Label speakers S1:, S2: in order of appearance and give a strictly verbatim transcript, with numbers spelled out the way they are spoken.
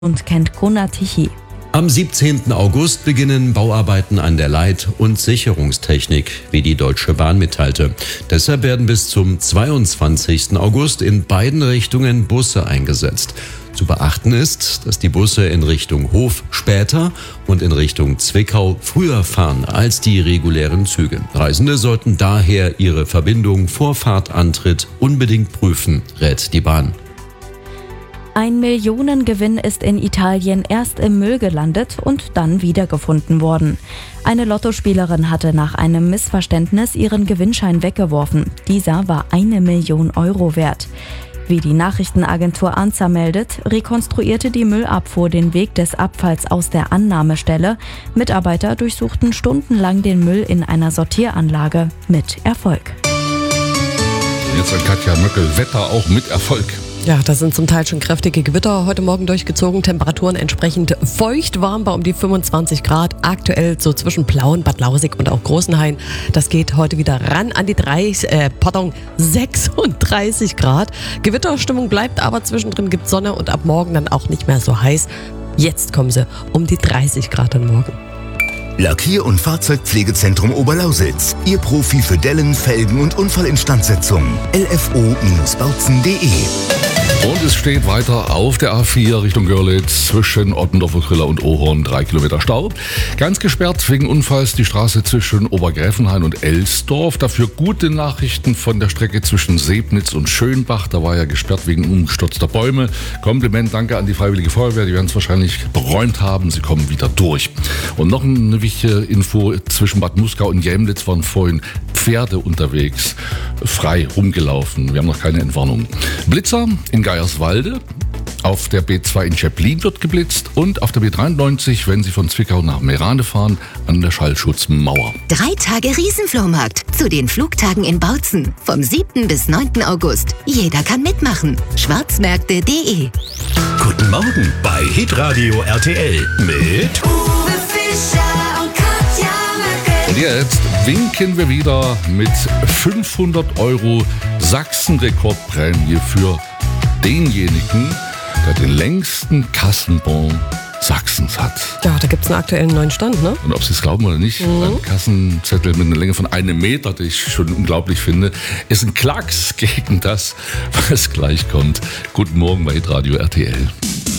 S1: und kennt Gunnar Tichy.
S2: Am siebzehnten August beginnen Bauarbeiten an der Leit- und Sicherungstechnik, wie die Deutsche Bahn mitteilte. Deshalb werden bis zum zweiundzwanzigsten August in beiden Richtungen Busse eingesetzt. Zu beachten ist, dass die Busse in Richtung Hof später und in Richtung Zwickau früher fahren als die regulären Züge. Reisende sollten daher ihre Verbindung vor Fahrtantritt unbedingt prüfen, rät die Bahn.
S1: Ein Millionengewinn ist in Italien erst im Müll gelandet und dann wiedergefunden worden. Eine Lottospielerin hatte nach einem Missverständnis ihren Gewinnschein weggeworfen. Dieser war eine Million Euro wert. Wie die Nachrichtenagentur ANSA meldet, rekonstruierte die Müllabfuhr den Weg des Abfalls aus der Annahmestelle. Mitarbeiter durchsuchten stundenlang den Müll in einer Sortieranlage mit Erfolg.
S3: Jetzt an Katja Möckel, Wetter auch mit Erfolg.
S4: Ja, das sind zum Teil schon kräftige Gewitter heute Morgen durchgezogen. Temperaturen entsprechend feucht warm bei um die fünfundzwanzig Grad. Aktuell so zwischen Plauen, Bad Lausick und auch Großenhain. Das geht heute wieder ran an die dreißig, äh, pardon, sechsunddreißig Grad. Gewitterstimmung bleibt aber, zwischendrin gibt Sonne und ab morgen dann auch nicht mehr so heiß. Jetzt kommen sie um die dreißig Grad am Morgen.
S5: Lackier- und Fahrzeugpflegezentrum Oberlausitz. Ihr Profi für Dellen, Felgen und Unfallinstandsetzung. L F O Bautzen punkt de.
S3: Und es steht weiter auf der A vier Richtung Görlitz zwischen Ottendorfer Griller und Ohorn. Drei Kilometer Stau. Ganz gesperrt wegen Unfalls die Straße zwischen Obergräfenhain und Elsdorf. Dafür gute Nachrichten von der Strecke zwischen Sebnitz und Schönbach. Da war ja gesperrt wegen umgestürzter Bäume. Kompliment, danke an die Freiwillige Feuerwehr. Die werden es wahrscheinlich beräumt haben. Sie kommen wieder durch. Und noch eine wichtige Info. Zwischen Bad Muskau und Jämlitz waren vorhin Pferde unterwegs, frei rumgelaufen. Wir haben noch keine Entwarnung. Blitzer in Geierswalde, auf der B zwei in Schäplin wird geblitzt und auf der B dreiundneunzig, wenn Sie von Zwickau nach Merane fahren, an der Schallschutzmauer.
S6: Drei Tage Riesenflohmarkt zu den Flugtagen in Bautzen vom siebten bis neunten August. Jeder kann mitmachen. schwarzmärkte punkt de.
S5: Guten Morgen bei Hitradio R T L mit
S7: Uwe Fischer und Katja Möckel.
S3: Und jetzt winken wir wieder mit fünfhundert Euro Sachsen-Rekordprämie für denjenigen, der den längsten Kassenbon Sachsens hat.
S4: Ja, da gibt es einen aktuellen neuen Stand, ne?
S3: Und ob Sie es glauben oder nicht, mhm. ein Kassenzettel mit einer Länge von einem Meter, den ich schon unglaublich finde, ist ein Klacks gegen das, was gleich kommt. Guten Morgen bei Hitradio R T L.